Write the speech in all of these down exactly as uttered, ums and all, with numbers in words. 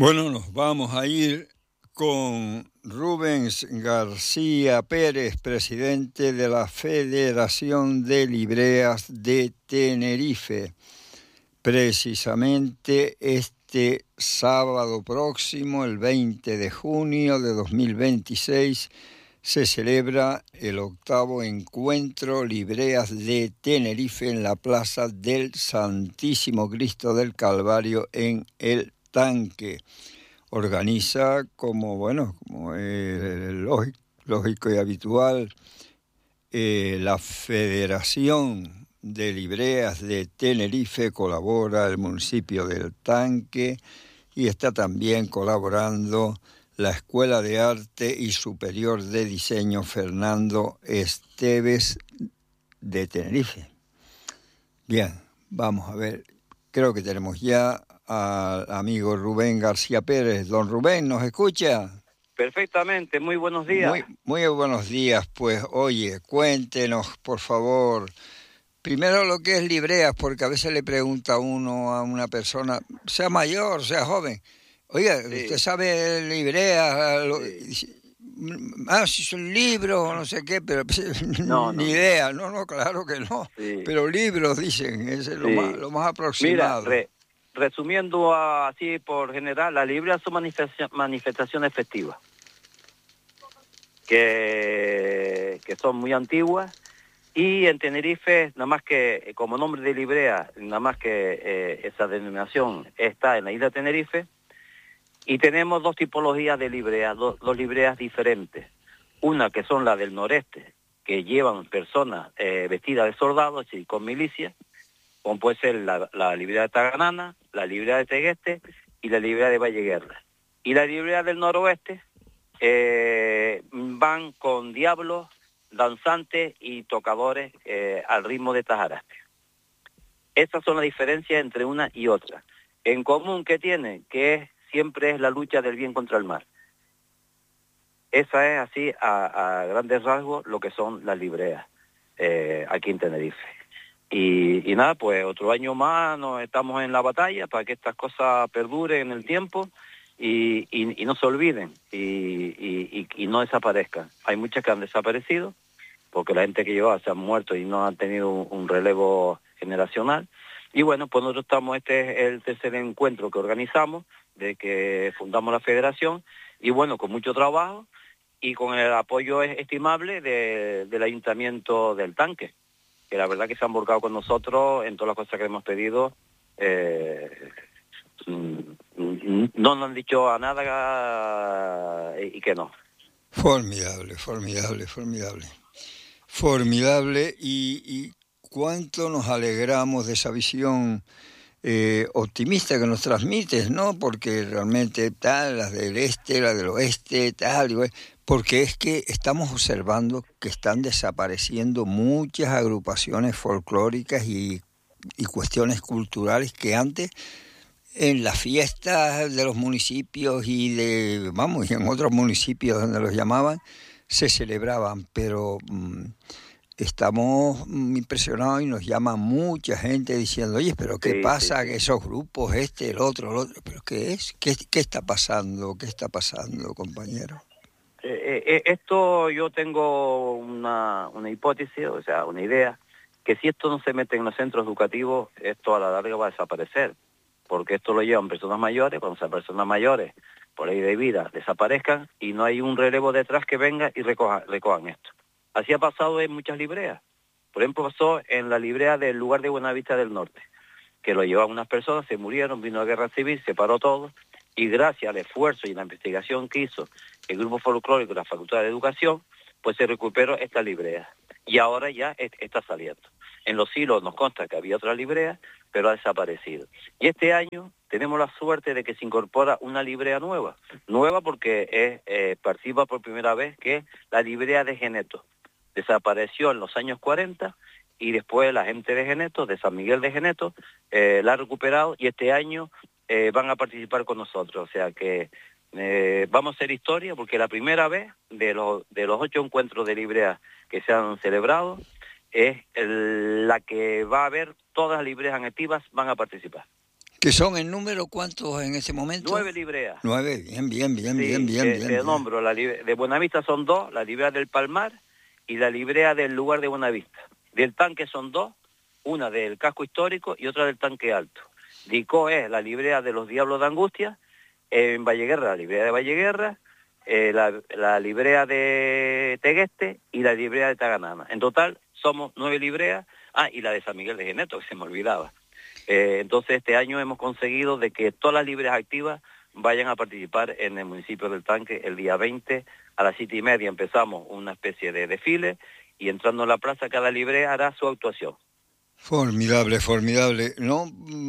Bueno, nos vamos a ir con Rubens García Pérez, presidente de la Federación de Libreas de Tenerife. Precisamente este sábado próximo, el veinte de junio de dos mil veintiséis, se celebra el octavo encuentro Libreas de Tenerife en la Plaza del Santísimo Cristo del Calvario en El Tanque. Organiza, como bueno, como es lógico, lógico y habitual, eh, la Federación de Libreas de Tenerife, colabora el municipio del Tanque y está también colaborando la Escuela de Arte y Superior de Diseño Fernando Esteves de Tenerife. Bien, vamos a ver, creo que tenemos ya al amigo Rubén García Pérez. Don Rubén, ¿nos escucha? Perfectamente, muy buenos días. Muy, muy buenos días, pues oye, cuéntenos por favor, primero lo que es libreas, porque a veces le pregunta uno a una persona, sea mayor, sea joven, oiga, Sí, ¿usted sabe libreas? sí. Ah, si son libros o no sé qué, pero No, ni no, no, no. idea, no, no, claro que no, Sí, pero libros dicen, ese es lo más, sí. lo más Mira, aproximado. re- resumiendo así por general, las libreas son manifestaci- manifestaciones festivas, que, que son muy antiguas, y en Tenerife, nada más que, como nombre de librea, nada más que eh, esa denominación está en la isla de Tenerife, y tenemos dos tipologías de libreas, dos, dos libreas diferentes. Una que son las del noreste, que llevan personas eh, vestidas de soldados y con milicia, como puede ser la, la librea de Taganana, la librea de Tegueste y la librea de Valleguerra. Y la librea del noroeste eh, van con diablos, danzantes y tocadores eh, al ritmo de tajaraste. Esas son las diferencias entre una y otra. En común que tienen, que es, siempre es la lucha del bien contra el mal. Esa es así, a, a grandes rasgos, lo que son las libreas eh, aquí en Tenerife. Y, y nada, pues otro año más nos estamos en la batalla para que estas cosas perduren en el tiempo y, y, y no se olviden y, y, y no desaparezcan. Hay muchas que han desaparecido porque la gente que llevaba se han muerto y no han tenido un, un relevo generacional. Y bueno, pues nosotros estamos, este es el tercer encuentro que organizamos, de que fundamos la federación, y bueno, con mucho trabajo y con el apoyo estimable de, del Ayuntamiento del Tanque, que la verdad que se han volcado con nosotros en todas las cosas que hemos pedido. Eh, no nos han dicho a nada y que no. Formidable, formidable, formidable. Formidable y, y cuánto nos alegramos de esa visión eh, optimista que nos transmites, ¿no? Porque realmente tal, las del este, las del oeste, tal, igual, porque es que estamos observando que están desapareciendo muchas agrupaciones folclóricas y, y cuestiones culturales que antes en las fiestas de los municipios y de, vamos, y en otros municipios donde los llamaban, se celebraban, pero mmm, estamos impresionados y nos llama mucha gente diciendo, oye, pero ¿qué Sí, sí, pasa? sí. Que esos grupos, este, el otro, el otro, ¿pero qué es? ¿Qué, qué está pasando? ¿Qué está pasando, compañero? Eh, eh, esto yo tengo una, una hipótesis, o sea, una idea, que si esto no se mete en los centros educativos, esto a la larga va a desaparecer, porque esto lo llevan personas mayores, cuando esas personas mayores, por ley de vida, desaparezcan y no hay un relevo detrás que venga y recoja, recojan esto. Así ha pasado en muchas libreas. Por ejemplo, pasó en la librea del lugar de Buenavista del Norte, que lo llevaban unas personas, se murieron, vino la guerra civil, se paró todo, y gracias al esfuerzo y la investigación que hizo el grupo folclórico de la Facultad de Educación, pues se recuperó esta librea. Y ahora ya está saliendo. En los silos nos consta que había otra librea, pero ha desaparecido. Y este año tenemos la suerte de que se incorpora una librea nueva. Nueva porque es, eh, participa por primera vez, que es la librea de Geneto. Desapareció en los años cuarenta y después la gente de Geneto, de San Miguel de Geneto, eh, la ha recuperado y este año eh, van a participar con nosotros. O sea que eh, vamos a hacer historia porque la primera vez de los, de los ocho encuentros de libreas que se han celebrado es el, la que va a haber, todas las libreas activas van a participar. ¿Que son en número cuántos en ese momento? Nueve libreas. Nueve, bien, bien, bien, sí, bien, bien, te, bien. Te bien. nombro, la libre, de Buenavista son dos, la librea del Palmar y la librea del lugar de Buenavista. Del tanque son dos, una del casco histórico y otra del tanque alto. Dicó es la librea de los Diablos de Angustia, en Valleguerra la librea de Valleguerra, eh, la, la librea de Tegueste y la librea de Taganana. En total somos nueve libreas, ah, y la de San Miguel de Geneto, que se me olvidaba. Eh, entonces este año hemos conseguido de que todas las libreas activas vayan a participar en el municipio del Tanque el día veinte a las siete y media. Empezamos una especie de desfile y entrando en la plaza cada librea hará su actuación. Formidable, formidable. No,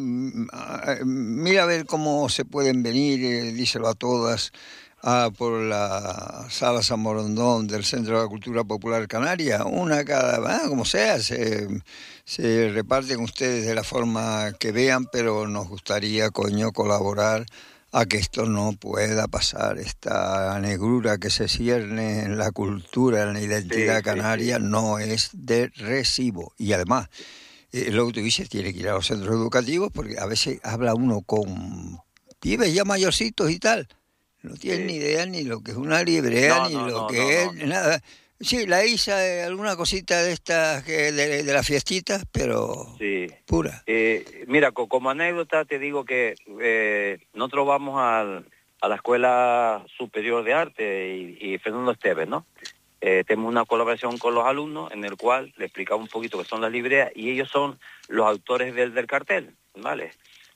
mira a ver cómo se pueden venir, eh, díselo a todas, a por la Sala San Morondón del Centro de la Cultura Popular Canaria, una cada, ah, como sea, se, se reparten ustedes de la forma que vean, pero nos gustaría, coño, colaborar a que esto no pueda pasar, esta negrura que se cierne en la cultura, en la identidad sí, canaria, sí, sí. No es de recibo. Y además, eh, lo que tú dices, tiene que ir a los centros educativos, porque a veces habla uno con pibes ya mayorcitos y tal, no tienen sí. ni idea ni lo que es una librea, no, ni no, lo no, que no, es, no. nada. Sí, la hice eh, alguna cosita de estas, que de, de las fiestitas, pero sí. pura. Eh, mira, co como anécdota te digo que eh, nosotros vamos al, a la Escuela Superior de Arte y, y Fernando Esteves, ¿no? Eh, tenemos una colaboración con los alumnos en el cual le explicamos un poquito qué son las libreas y ellos son los autores del, del cartel, ¿vale?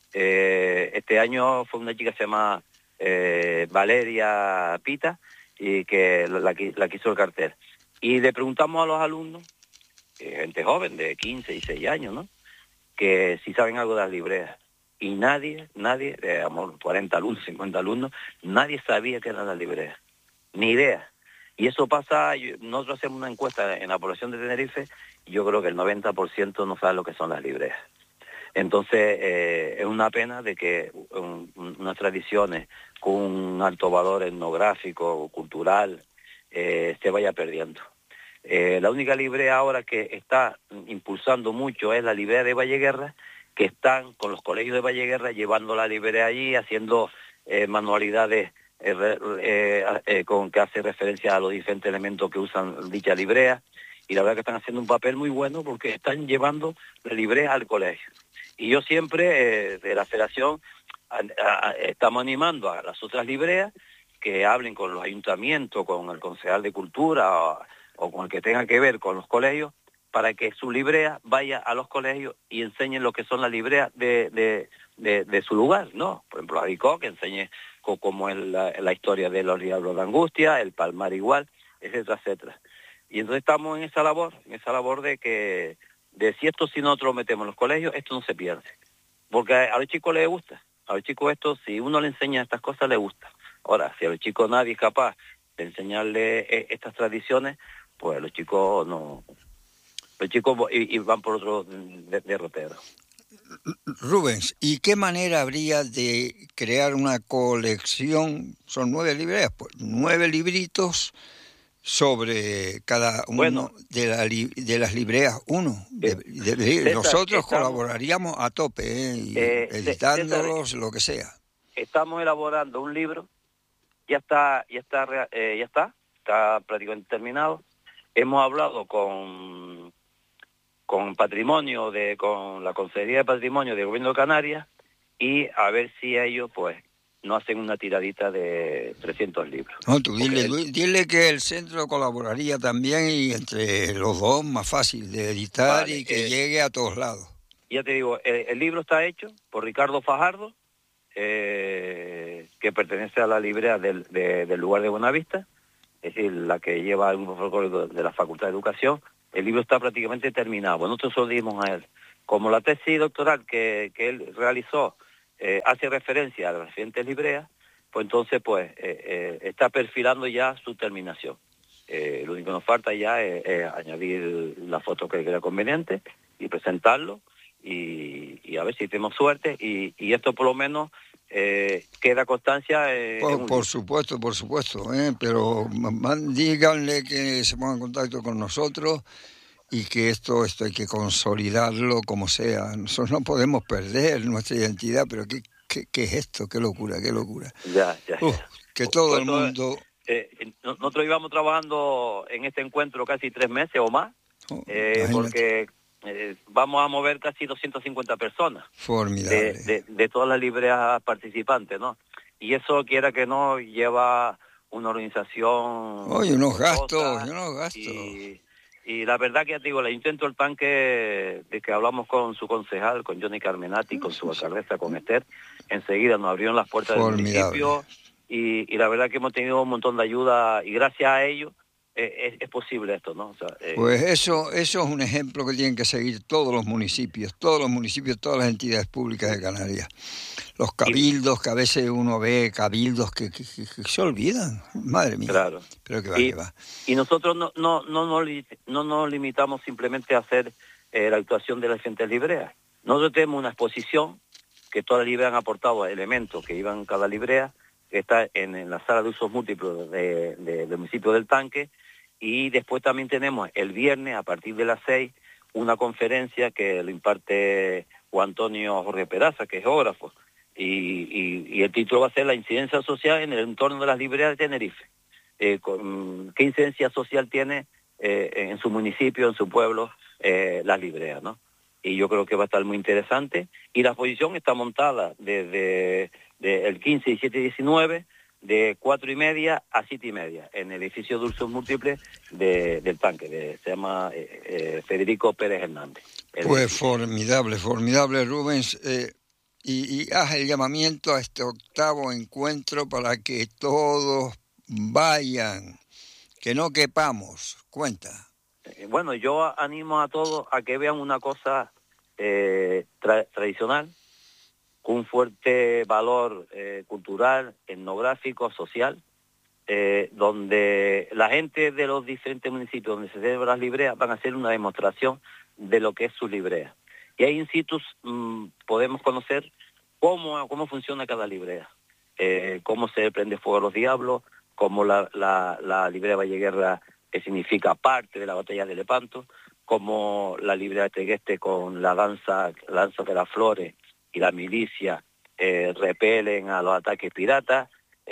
Eh, este año fue una chica que se llama eh, Valeria Pita y que la, la, la que hizo el cartel. Y le preguntamos a los alumnos, eh, gente joven de quince y seis años, ¿no? Que si saben algo de las libreas. Y nadie, nadie, eh, amor, cuarenta alumnos, cincuenta alumnos, nadie sabía qué eran las libreas. Ni idea. Y eso pasa, nosotros hacemos una encuesta en la población de Tenerife y yo creo que el noventa por ciento no sabe lo que son las libreas. Entonces, eh, es una pena de que un, unas tradiciones con un alto valor etnográfico, cultural, eh, se vaya perdiendo. Eh, la única librea ahora que está impulsando mucho es la librea de Valleguerra, que están con los colegios de Valleguerra llevando la librea allí, haciendo eh, manualidades Eh, eh, eh, con que hace referencia a los diferentes elementos que usan dicha librea, y la verdad que están haciendo un papel muy bueno porque están llevando la librea al colegio. Y yo siempre, eh, de la federación, a, a, a, estamos animando a las otras libreas que hablen con los ayuntamientos, con el concejal de cultura o, o con el que tenga que ver con los colegios, para que su librea vaya a los colegios y enseñen lo que son las libreas de, de, de, de su lugar, ¿no? Por ejemplo, a Dicó, que enseñe como es la, la historia de los Diablos de Angustia, el Palmar igual, etcétera, etcétera. Y entonces estamos en esa labor, en esa labor de que, de si esto si nosotros lo metemos en los colegios, esto no se pierde. Porque a, a los chicos les gusta, a los chicos esto, si uno le enseña estas cosas, les gusta. Ahora, si a los chicos nadie es capaz de enseñarle eh, estas tradiciones, pues los chicos no, los chicos y, y van por otro derrotero. Rubens, ¿y qué manera habría de crear una colección? Son nueve libreas, pues nueve libritos sobre cada uno bueno, de, la li, de las libreas, uno. De, de, de, César, nosotros estamos, colaboraríamos a tope, ¿eh? Y eh, editándolos, César, lo que sea. Estamos elaborando un libro, ya está, ya está, eh, ya está, está prácticamente terminado. Hemos hablado con con patrimonio de con la Consejería de Patrimonio del Gobierno de Canarias y a ver si ellos pues no hacen una tiradita de trescientos libros. No, tú dile, Porque... dile que el centro colaboraría también y entre los dos más fácil de editar vale, y que eh, llegue a todos lados. Ya te digo, el, el libro está hecho por Ricardo Fajardo, eh, que pertenece a la librea del, de, del lugar de Buenavista, es decir, la que lleva el grupo folclórico de la Facultad de Educación. El libro está prácticamente terminado. Bueno, nosotros lo dimos a él. Como la tesis doctoral que, que él realizó eh, hace referencia a las recientes libreas, pues entonces pues eh, eh, está perfilando ya su terminación. Eh, lo único que nos falta ya es, es añadir la foto que crea conveniente y presentarlo y, y a ver si tenemos suerte y, y esto por lo menos eh, queda constancia. Eh, por, por supuesto, por supuesto, ¿eh? Pero man, díganle que se pongan en contacto con nosotros y que esto, esto hay que consolidarlo como sea. Nosotros no podemos perder nuestra identidad, pero ¿qué, qué, qué es esto? ¡Qué locura, qué locura! Ya, ya. Uf, que todo Por el eso, mundo... Eh, nosotros íbamos trabajando en este encuentro casi tres meses o más, Oh, eh, porque eh, vamos a mover casi doscientas cincuenta personas formidable. de, de, de todas las libreas participantes, ¿no? Y eso, quiera que no, lleva una organización... Oye, unos gastos, unos gastos. Y, y la verdad que ya te digo, el intento del tanque, de que hablamos con su concejal, con Johnny Carmenati, con su alcaldesa, con Esther, enseguida nos abrieron las puertas formidable. del municipio. Y, y la verdad que hemos tenido un montón de ayuda y gracias a ello eh, es, es posible esto, ¿no? O sea, eh, pues eso, eso es un ejemplo que tienen que seguir todos los municipios, todos los municipios, todas las entidades públicas de Canarias. Los cabildos, que a veces uno ve cabildos que, que, que, que se olvidan, madre mía. Claro. Pero que va, y, que va. Y nosotros no, no, no, no, no nos limitamos simplemente a hacer eh, la actuación de las diferentes libreas. Nosotros tenemos una exposición que todas las libreas han aportado elementos que iban cada librea, que está en, en la sala de usos múltiples de, de, del municipio del Tanque, y después también tenemos el viernes a partir de las seis una conferencia que lo imparte Juan Antonio Jorge Peraza, que es geógrafo, y, y, y el título va a ser La incidencia social en el entorno de las libreas de Tenerife. Eh, con, ¿Qué incidencia social tiene eh, en su municipio, en su pueblo, eh, las libreas, ¿no? Y yo creo que va a estar muy interesante, y la exposición está montada desde... De el quince, diecisiete y diecinueve, de cuatro y media a siete y media, en el edificio de usos múltiples de, del Tanque, de, se llama eh, eh, Federico Pérez Hernández. Pues edificio. formidable, formidable, Rubens, eh, y, y haz el llamamiento a este octavo encuentro para que todos vayan, que no quepamos, cuenta. Eh, bueno, yo animo a todos a que vean una cosa eh, tra tradicional, con un fuerte valor eh, cultural, etnográfico, social, eh, donde la gente de los diferentes municipios donde se celebran las libreas van a hacer una demostración de lo que es su librea. Y ahí in situ mmm, podemos conocer cómo, cómo funciona cada librea, eh, cómo se prende fuego a los diablos, cómo la, la, la librea Valleguerra, que significa parte de la batalla de Lepanto, cómo la librea de Tegueste con la danza, la danza de las flores, y la milicia eh, repelen a los ataques piratas,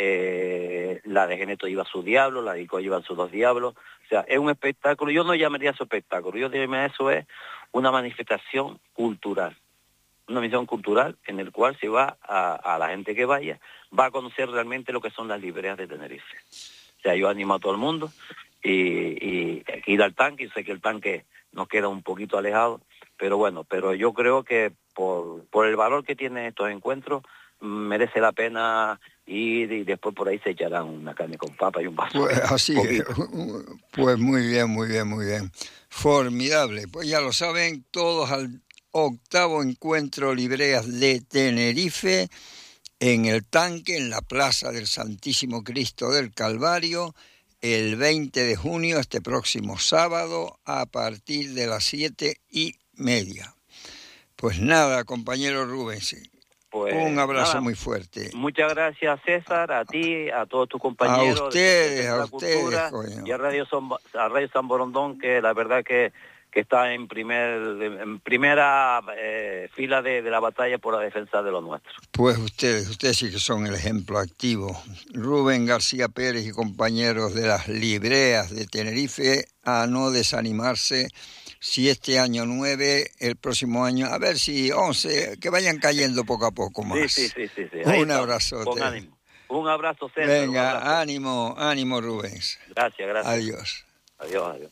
eh, la de Geneto lleva su diablo, la de Ico lleva sus dos diablos. O sea, es un espectáculo, yo no llamaría eso espectáculo, yo diría eso es una manifestación cultural, una misión cultural en el cual se va a, a la gente que vaya, va a conocer realmente lo que son las libreas de Tenerife. O sea, yo animo a todo el mundo y, y ir al Tanque, yo sé que el Tanque nos queda un poquito alejado, pero bueno, pero yo creo que por, por el valor que tienen estos encuentros, merece la pena ir y después por ahí se echarán una carne con papa y un vaso. Pues así es. Pues muy bien, muy bien, muy bien. Formidable. Pues ya lo saben, todos al octavo encuentro Libreas de Tenerife, en el Tanque, en la Plaza del Santísimo Cristo del Calvario, el veinte de junio, este próximo sábado, a partir de las siete y media. Pues nada, compañero Rubens, pues un abrazo nada, muy fuerte. Muchas gracias, César, a ti, a todos tus compañeros. A ustedes, a ustedes, cultura, coño. Y a Radio, Son, a Radio San Borondón, que la verdad que, que está en, primer, en primera eh, fila de, de la batalla por la defensa de lo nuestro. Pues ustedes, ustedes sí que son el ejemplo activo. Rubén García Pérez y compañeros de las libreas de Tenerife, a no desanimarse. Si este año nueve, el próximo año, a ver si once, que vayan cayendo poco a poco más. Sí, sí, sí. sí, sí. Un abrazote. Con ánimo. Un abrazo, César. Venga, un abrazo. ánimo, ánimo, Rubens. Gracias, gracias. Adiós. Adiós, adiós.